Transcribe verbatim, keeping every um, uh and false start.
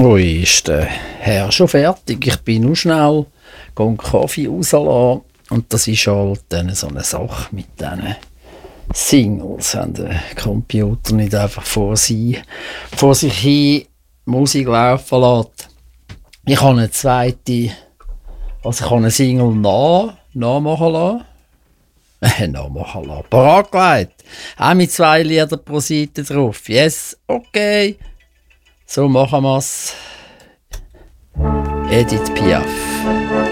Ui, ist der Herr schon fertig? Ich bin nur schnell einen Kaffee rauslassen. Und das ist halt dann so eine Sache mit diesen Singles. Wenn der Computer nicht einfach vor, sie, vor sich hin Musik laufen lässt. Ich habe eine zweite, also ich habe eine Single nach, nachmachen lassen. Äh, nachmachen lassen. Parat gelegt. Auch mit zwei Liedern pro Seite drauf. Yes, okay. So machen wir es. Edith Piaf.